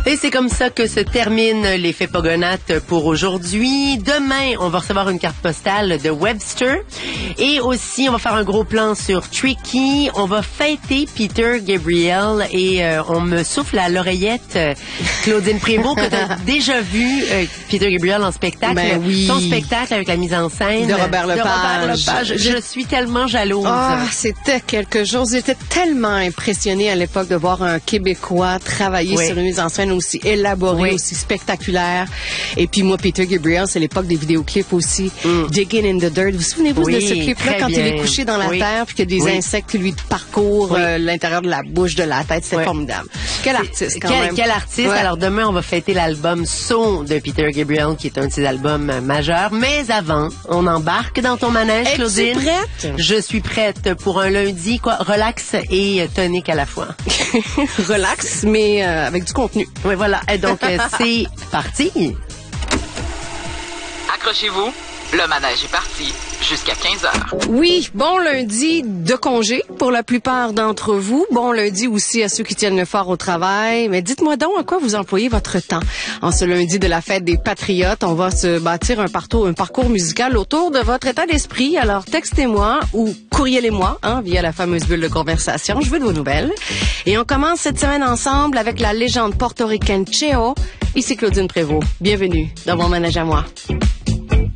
Et c'est comme ça que se termine l'effet Pogonates pour aujourd'hui. Demain, on va recevoir une carte postale de Webster. Et aussi, on va faire un gros plan sur Tricky. On va fêter Peter Gabriel et on me souffle à l'oreillette Claudine Prévost que tu as déjà vu Peter Gabriel en spectacle. Ben oui. Son spectacle avec la mise en scène de Robert Lepage. Je suis tellement jalouse. Ah, c'était quelque chose. J'étais tellement impressionnée à l'époque de voir un Québécois travailler sur une mise en scène aussi élaborée, aussi spectaculaire. Et puis moi, Peter Gabriel, c'est l'époque des vidéoclips aussi. Digging in the Dirt. Vous souvenez-vous de ce clip-là quand il est couché dans la terre puis qu'il y a des insectes qui lui parcourent l'intérieur de la bouche, de la tête? C'était formidable. Quel artiste, quand même. Quel artiste. Alors demain, on va fêter l'album So de Peter Gabriel, qui est un de ses albums majeurs. Mais avant, on embarque dans ton manège, Claudine. Es-tu prête? Je suis prête pour un lundi, relax et tonique à la fois. Relax, mais avec du contenu. Oui, voilà. Et donc, c'est parti. Accrochez-vous, le manège est parti jusqu'à 15h. Oui, bon lundi de congé pour la plupart d'entre vous. Bon lundi aussi à ceux qui tiennent le fort au travail. Mais dites-moi donc à quoi vous employez votre temps. En ce lundi de la fête des Patriotes, on va se bâtir un parcours musical autour de votre état d'esprit. Alors textez-moi ou courrielez-moi via la fameuse bulle de conversation. Je veux de vos nouvelles. Et on commence cette semaine ensemble avec la légende portoricaine Cheo. Ici Claudine Prévost. Bienvenue dans mon manège à moi.